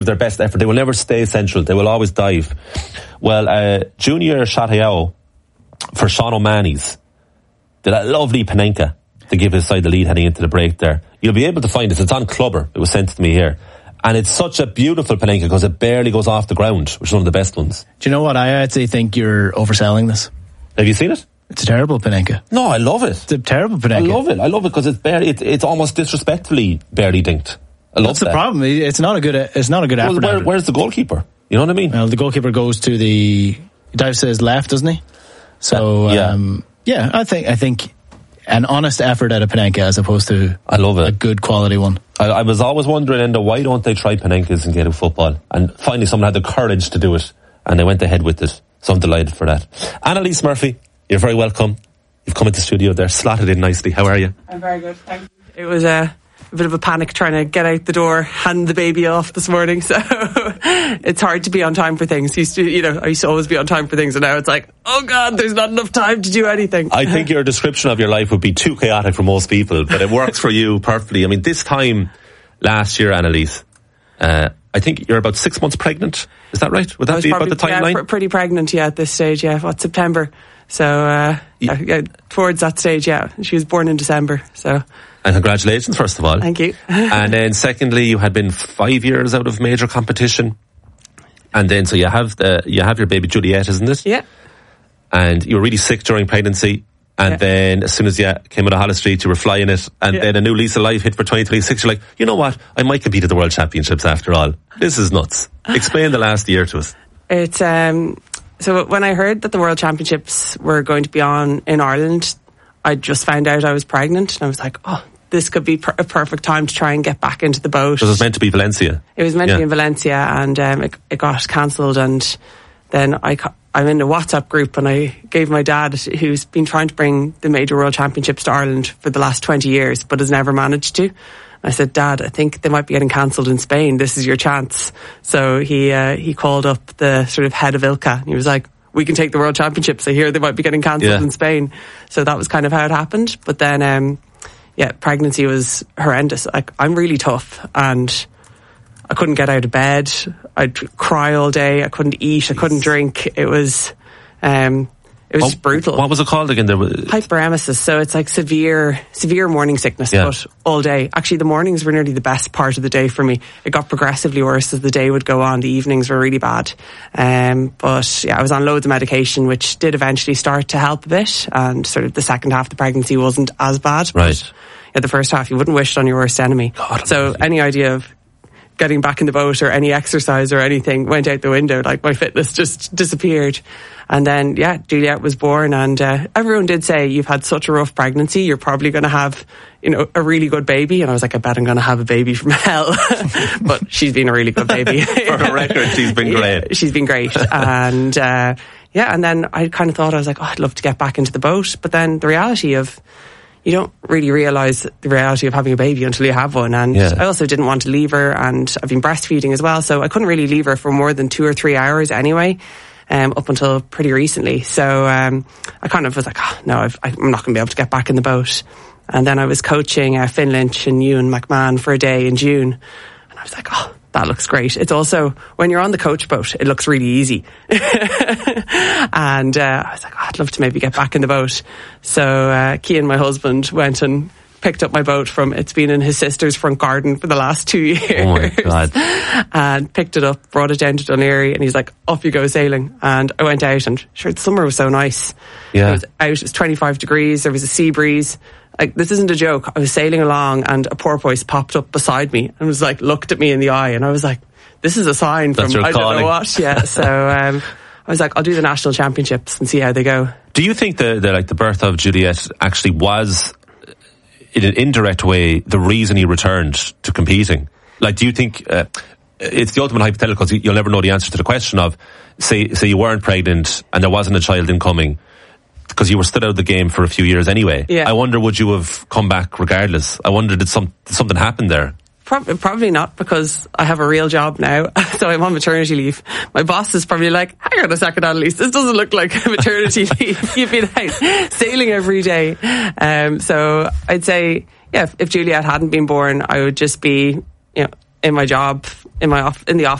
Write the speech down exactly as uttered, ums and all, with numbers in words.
their best effort. They will never stay central. They will always dive. Well, uh, Junior Shatayao for Sean O'Mahony's did a lovely Panenka to give his side the lead heading into the break there. You'll be able to find this. It's on Clubber. It was sent to me here. And it's such a beautiful Panenka because it barely goes off the ground, which is one of the best ones. Do you know what? I actually think you're overselling this. Have you seen it? It's a terrible Panenka. No, I love it. It's a terrible Panenka. I love it. I love it because it's barely, it, it's almost disrespectfully barely dinked. I love That's that. the problem. It's not a good. It's not a good well, effort. Where, where's the goalkeeper? You know what I mean? Well, the goalkeeper goes to the. He dives to his left, doesn't he? So uh, yeah, um, yeah. I think I think an honest effort at a Panenka as opposed to I love it. a good quality one. I, I was always wondering, Enda, why don't they try Panenkas in Gaelic football? And finally, someone had the courage to do it, and they went ahead with it. So I'm delighted for that. Annalise Murphy, you're very welcome. You've come into the studio there, slotted in nicely. How are you? I'm very good, thank you. It was a, a bit of a panic trying to get out the door, hand the baby off this morning, so it's hard to be on time for things. Used to, you know, I used to always be on time for things, and now it's like, oh God, there's not enough time to do anything. I think your description of your life would be too chaotic for most people, but it works for you perfectly. I mean, this time last year, Annalise, uh, I think you're about six months pregnant. Is that right? Would that be probably, about the timeline? Yeah, pr- pretty pregnant, yeah, at this stage, yeah. What, September? So, uh, yeah, yeah, towards that stage, yeah. She was born in December, so. And congratulations, first of all. Thank you. And then secondly, you had been five years out of major competition. And then, so you have the, you have your baby Juliet, isn't it? Yeah. And you were really sick during pregnancy. And yeah. then as soon as you came out of Hollis Street, you were flying it. And yeah. then a new lease of life hit for twenty twenty-six. You're like, you know what? I might compete at the World Championships after all. This is nuts. Explain the last year to us. It's, um, so when I heard that the World Championships were going to be on in Ireland, I just found out I was pregnant. And I was like, oh, this could be per- a perfect time to try and get back into the boat. Because it was meant to be Valencia. It was meant yeah. to be in Valencia, and um, it, it got cancelled. And then I, I'm in a WhatsApp group, and I gave my dad, who's been trying to bring the major World Championships to Ireland for the last twenty years, but has never managed to. I said, Dad, I think they might be getting cancelled in Spain. This is your chance. So he uh, he called up the sort of head of ILCA, and he was like, we can take the World Championships. I hear they might be getting cancelled yeah. in Spain. So that was kind of how it happened. But then, um, yeah, pregnancy was horrendous. Like, I'm really tough, and I couldn't get out of bed. I'd cry all day. I couldn't eat. I couldn't drink. It was... Um, It was what, brutal. What was it called again? There was hyperemesis. So it's like severe, severe morning sickness, yeah. but all day. Actually, the mornings were nearly the best part of the day for me. It got progressively worse as the day would go on. The evenings were really bad. Um, but yeah, I was on loads of medication, which did eventually start to help a bit. And sort of the second half of the pregnancy wasn't as bad. Right. But yeah, the first half, you wouldn't wish it on your worst enemy. God, so any idea of getting back in the boat or any exercise or anything went out the window. Like, my fitness just disappeared. And then, yeah, Juliet was born, and uh, everyone did say, you've had such a rough pregnancy, you're probably going to have, you know, a really good baby. And I was like, I bet I'm going to have a baby from hell. But she's been a really good baby. For her record, she's been great. Yeah, she's been great. And uh, yeah, and then I kind of thought, I was like, oh, I'd love to get back into the boat. But then the reality of, you don't really realise the reality of having a baby until you have one. And yeah. I also didn't want to leave her, and I've been breastfeeding as well, so I couldn't really leave her for more than two or three hours anyway, um, up until pretty recently. So um, I kind of was like, oh, no, I've, I'm not going to be able to get back in the boat. And then I was coaching uh, Finn Lynch and Ewan McMahon for a day in June, and I was like, oh, that looks great. It's also, when you're on the coach boat, it looks really easy. And uh, I was like, oh, I'd love to maybe get back in the boat. So uh, Cian, my husband, went and picked up my boat from, it's been in his sister's front garden for the last two years. Oh my God. And picked it up, brought it down to Dunleary, and he's like, off you go sailing. And I went out, and sure, the summer was so nice. Yeah. I was out, it was twenty-five degrees, there was a sea breeze. Like, this isn't a joke. I was sailing along, and a porpoise popped up beside me and was like, looked at me in the eye, and I was like, this is a sign from, I don't know what. Yeah. So um, I was like, I'll do the national championships and see how they go. Do you think the, the like the birth of Juliet actually was, in an indirect way, the reason he returned to competing? Like, do you think uh, it's the ultimate hypothetical, because you'll never know the answer to the question of, say, say you weren't pregnant and there wasn't a child incoming, because you were still out of the game for a few years anyway. Yeah. I wonder, would you have come back regardless? I wonder, did, some, did something happen there? Probably, probably not, because I have a real job now. So I'm on maternity leave. My boss is probably like, hang on a second, Annalise, this doesn't look like a maternity leave. You've been out sailing every day. Um, so I'd say, yeah, if, if Juliet hadn't been born, I would just be, you know, in my job, in my off, in the office.